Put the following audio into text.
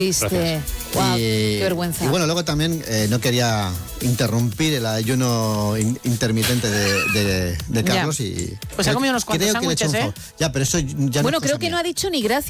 Viste. Wow, qué vergüenza. Y bueno, luego también no quería interrumpir el ayuno intermitente de Carlos. Pues ha comido unos cuantos sándwiches, ¿eh? Ya, pero eso ya bueno, no es creo cosa que mía. no ha dicho ni gracias.